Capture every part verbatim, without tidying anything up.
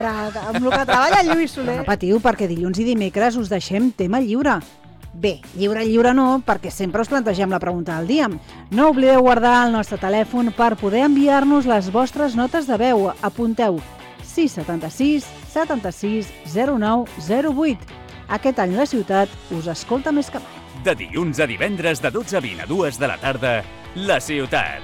amb el que treballa Lluís Soler. No patiu, perquè dilluns i dimecres us deixem tema lliure. Bé, lliure, lliure no, perquè sempre us plantegem la pregunta del dia. No oblideu guardar el nostre telèfon per poder enviar-nos les vostres notes de veu. Apunteu sis set sis set sis zero nou zero vuit. Aquest any la ciutat us escolta més que mai. De dilluns a divendres de dotze a vint a dues de la tarda, La Ciutat.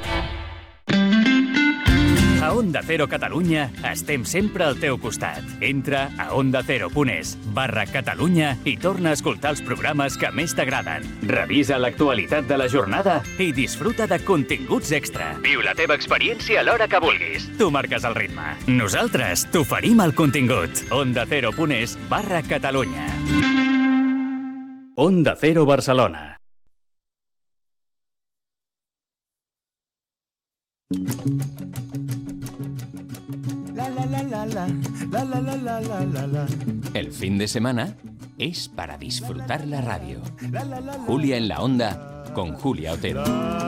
A Onda Cero Catalunya estem sempre al teu costat. Entra a ondacero.es barra Catalunya i torna a escoltar els programes que més t'agraden. Revisa l'actualitat de la jornada i disfruta de continguts extra. Viu la teva experiència a l'hora que vulguis. Tu marques el ritme. Nosaltres t'oferim el contingut. ondacero.es barra Catalunya. Onda Cero Barcelona. El fin de semana es para disfrutar la radio. Julia en la Onda con Julia Otero.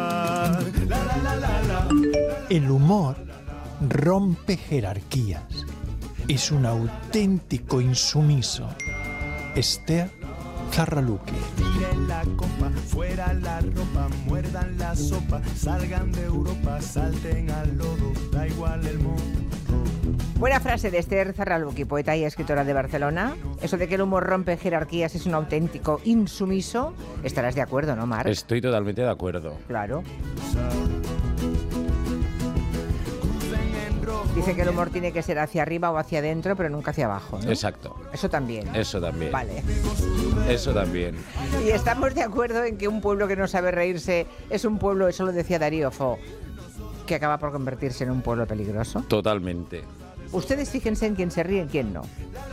El humor rompe jerarquías. Es un auténtico insumiso. Esther Zarraluki. Tiren la copa, fuera la ropa, muerdan la sopa, salgan de Europa, salten al lodo, da igual el mundo. Buena frase de Esther Zarraluki, poeta y escritora de Barcelona. Eso de que el humor rompe jerarquías es un auténtico insumiso. Estarás de acuerdo, ¿no, Marc? Estoy totalmente de acuerdo. Claro. Dice que el humor tiene que ser hacia arriba o hacia adentro, pero nunca hacia abajo, ¿no? Exacto. Eso también. Eso también. Vale. Eso también. Y estamos de acuerdo en que un pueblo que no sabe reírse es un pueblo, eso lo decía Darío Fo, que acaba por convertirse en un pueblo peligroso. Totalmente. Ustedes fíjense en quién se ríe y en quién no.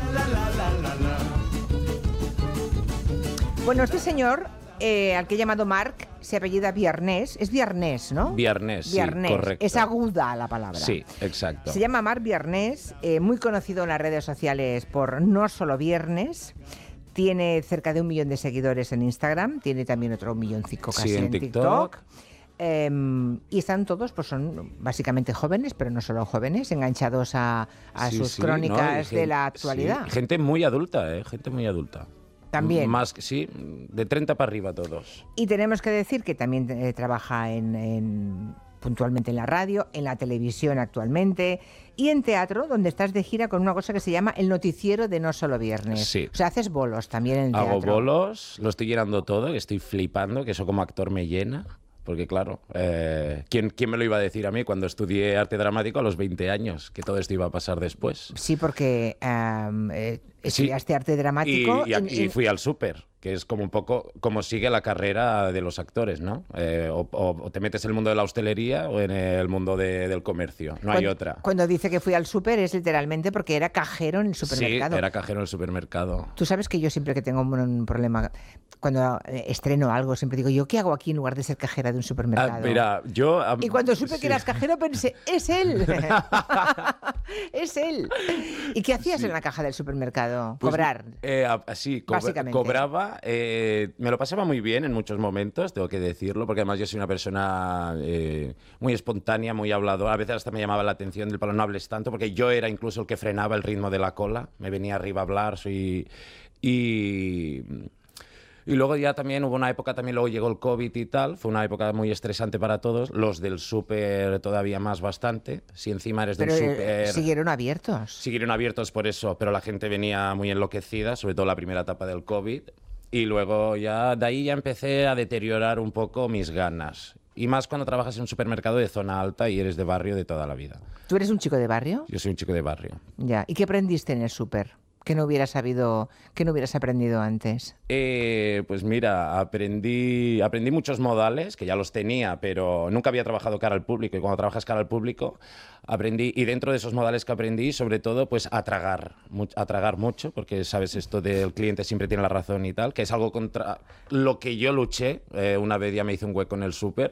Bueno, este señor, eh, al que he llamado Marc, se apellida Viarnés. Es Viarnés, ¿no? Viarnés, Viarnés. Sí, correcto. Es aguda la palabra. Sí, exacto. Se llama Marc Viarnés, eh, muy conocido en las redes sociales por No Solo Viernes. Tiene cerca de un millón de seguidores en Instagram. Tiene también otro milloncico casi sí, en, en TikTok. TikTok. Eh, y están todos, pues son básicamente jóvenes, pero no solo jóvenes, enganchados a, a sí, sus sí, crónicas no, de gente, la actualidad. Sí, gente muy adulta, ¿eh? Gente muy adulta. También. Más, sí, de treinta para arriba todos. Y tenemos que decir que también eh, trabaja en, en, puntualmente en la radio, en la televisión actualmente y en teatro, donde estás de gira con una cosa que se llama el noticiero de No Solo Viernes. Sí. O sea, haces bolos también en el teatro. Hago bolos, lo estoy llenando todo, estoy flipando, que eso como actor me llena. Porque claro, eh, ¿quién, ¿quién me lo iba a decir a mí cuando estudié arte dramático a los veinte años? Que todo esto iba a pasar después. Sí, porque um, eh, estudiaste sí. arte dramático. Y, y, en, y fui al súper, que es como un poco como sigue la carrera de los actores, ¿no? Eh, o, o te metes en el mundo de la hostelería o en el mundo de, del comercio, no cuando, hay otra. Cuando dice que fui al súper es literalmente porque era cajero en el supermercado. Sí, era cajero en el supermercado. Tú sabes que yo siempre que tengo un, un problema, cuando estreno algo, siempre digo, ¿yo qué hago aquí en lugar de ser cajera de un supermercado? Ah, mira, yo... Um, y cuando supe sí. que eras cajero pensé, ¡es él! ¡Es él! ¿Y qué hacías sí. en la caja del supermercado? Pues, Cobrar. Eh, así, co cobraba. Eh, me lo pasaba muy bien en muchos momentos, tengo que decirlo, porque además yo soy una persona eh, muy espontánea, muy habladora. A veces hasta me llamaba la atención del palo, no hables tanto, porque yo era incluso el que frenaba el ritmo de la cola. Me venía arriba a hablar, soy... Y... Y luego ya también hubo una época, también luego llegó el COVID y tal, fue una época muy estresante para todos, los del súper todavía más bastante, si encima eres del súper... Pero siguieron abiertos. Siguieron abiertos por eso, pero la gente venía muy enloquecida, sobre todo la primera etapa del COVID, y luego ya de ahí ya empecé a deteriorar un poco mis ganas. Y más cuando trabajas en un supermercado de zona alta y eres de barrio de toda la vida. ¿Tú eres un chico de barrio? Yo soy un chico de barrio. Ya, ¿y qué aprendiste en el súper? ¿Qué no hubieras sabido, qué no hubieras aprendido antes? Eh, pues mira, aprendí, aprendí muchos modales, que ya los tenía, pero nunca había trabajado cara al público. Y cuando trabajas cara al público, aprendí, y dentro de esos modales que aprendí, sobre todo, pues a tragar, a tragar mucho, porque sabes esto del cliente siempre tiene la razón y tal, que es algo contra lo que yo luché. Eh, una vez ya me hice un hueco en el súper.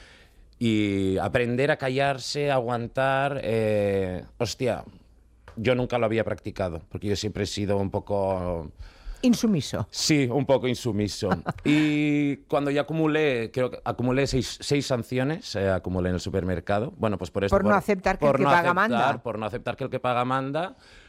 Y aprender a callarse, a aguantar, eh, hostia... Yo nunca lo había practicado, porque yo siempre he sido un poco... Insumiso. Sí, un poco insumiso. Y cuando ya acumulé, creo que acumulé seis, seis sanciones, eh, acumulé en el supermercado. Bueno, pues por esto... Por no por, aceptar que por el que no paga aceptar, manda. Por no aceptar que el que paga manda.